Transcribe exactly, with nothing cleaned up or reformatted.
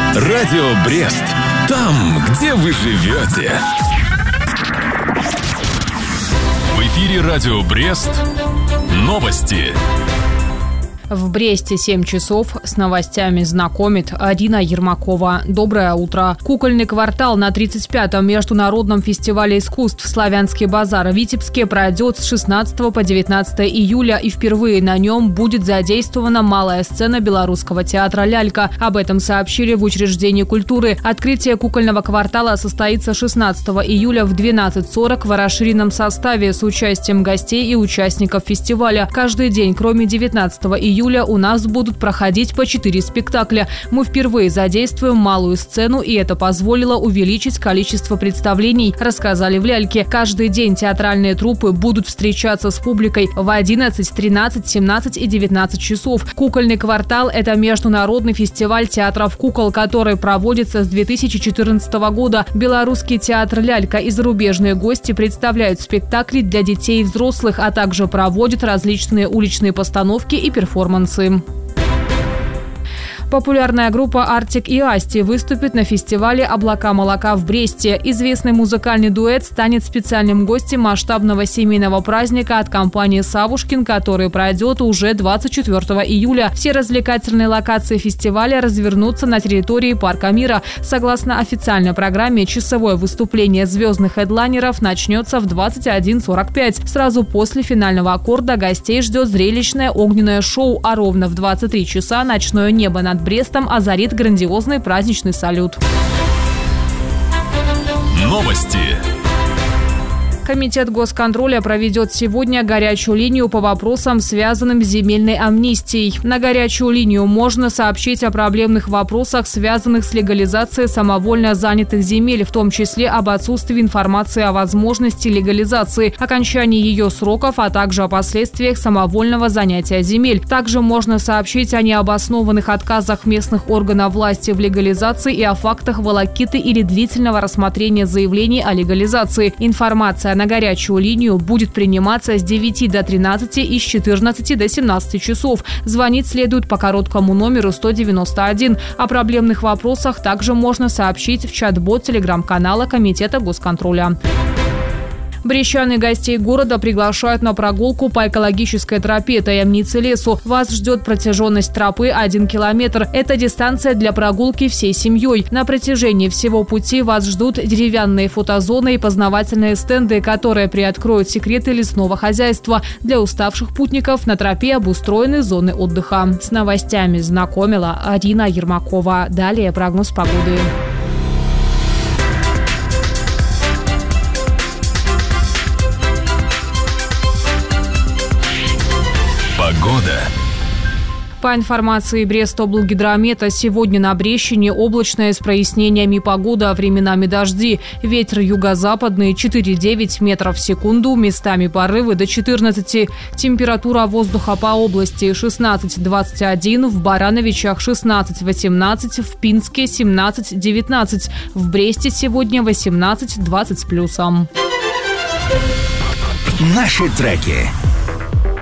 Радио Брест. Там, где вы живете. В эфире Радио Брест. Новости. В Бресте семь часов. С новостями знакомит Арина Ермакова. Доброе утро. Кукольный квартал на тридцать пятом международном фестивале искусств «Славянский базар» в Витебске пройдет с шестнадцатого по девятнадцатое июля, и впервые на нем будет задействована малая сцена Белорусского театра «Лялька». Об этом сообщили в учреждении культуры. Открытие кукольного квартала состоится шестнадцатого июля в двенадцать сорок в расширенном составе с участием гостей и участников фестиваля. Каждый день, кроме девятнадцатого июля, у нас будут проходить по четыре спектакля. Мы впервые задействуем малую сцену, и это позволило увеличить количество представлений, рассказали в «Ляльке». Каждый день театральные труппы будут встречаться с публикой в одиннадцать, тринадцать, семнадцать и девятнадцать часов. Кукольный квартал – это международный фестиваль театров кукол, который проводится с две тысячи четырнадцатого года. Белорусский театр «Лялька» и зарубежные гости представляют спектакли для детей и взрослых, а также проводят различные уличные постановки и перформансы. Популярная группа «Артик и Асти» выступит на фестивале «Облака молока» в Бресте. Известный музыкальный дуэт станет специальным гостем масштабного семейного праздника от компании «Савушкин», который пройдет уже двадцать четвёртого июля. Все развлекательные локации фестиваля развернутся на территории Парка мира. Согласно официальной программе, часовое выступление звездных хедлайнеров начнется в двадцать один сорок пять. Сразу после финального аккорда гостей ждет зрелищное огненное шоу, а ровно в двадцать три часа ночное небо над Брестом озарит грандиозный праздничный салют. Новости. Комитет госконтроля проведет сегодня горячую линию по вопросам, связанным с земельной амнистией. На горячую линию можно сообщить о проблемных вопросах, связанных с легализацией самовольно занятых земель, в том числе об отсутствии информации о возможности легализации, окончании ее сроков, а также о последствиях самовольного занятия земель. Также можно сообщить о необоснованных отказах местных органов власти в легализации и о фактах волокиты или длительного рассмотрения заявлений о легализации. Информация на горячую линию будет приниматься с девяти до тринадцати и с четырнадцати до семнадцати часов. Звонить следует по короткому номеру сто девяносто один. О проблемных вопросах также можно сообщить в чат-бот телеграм-канала Комитета госконтроля. Брестчан и гостей города приглашают на прогулку по экологической тропе Таямницы лесу. Вас ждет протяженность тропы один километр. Это дистанция для прогулки всей семьей. На протяжении всего пути вас ждут деревянные фотозоны и познавательные стенды, которые приоткроют секреты лесного хозяйства. Для уставших путников на тропе обустроены зоны отдыха. С новостями знакомила Арина Ермакова. Далее прогноз погоды. Погода. По информации Брестоблгидромета, сегодня на Брещине облачная с прояснениями погода, временами дожди. Ветер юго-западный четыре-девять метров в секунду, местами порывы до четырнадцати. Температура воздуха по области шестнадцать двадцать один, в Барановичах шестнадцать восемнадцать, в Пинске семнадцать девятнадцать, в Бресте сегодня восемнадцать двадцать с плюсом. Наши треки.